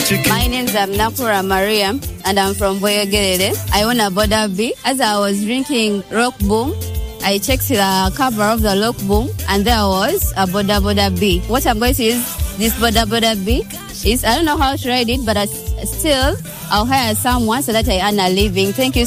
My name's Nakura Mariam, and I'm from Boyogere. I own a Boda B. As I was drinking Rock Boom, I checked the cover of the Rock Boom, and there was a Boda B. What I'm going to use this Boda B is, I don't know how to write it, but I'll hire someone so that I earn a living. Thank you